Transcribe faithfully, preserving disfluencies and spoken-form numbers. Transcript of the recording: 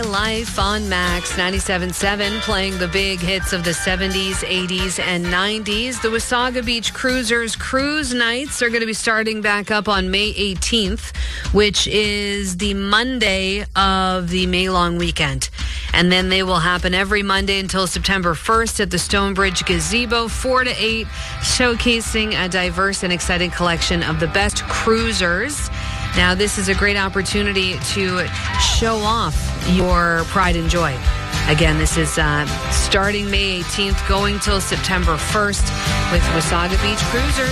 Life on Max ninety-seven point seven, playing the big hits of the seventies, eighties, and nineties. The Wasaga Beach Cruisers Cruise Nights are going to be starting back up on May eighteenth, which is the Monday of the May long weekend. And then they will happen every Monday until September first at the Stonebridge Gazebo, four to eight, showcasing a diverse and exciting collection of the best cruisers. Now, this is a great opportunity to show off your pride and joy. Again, this is uh, starting May eighteenth, going till September first with Wasaga Beach Cruisers.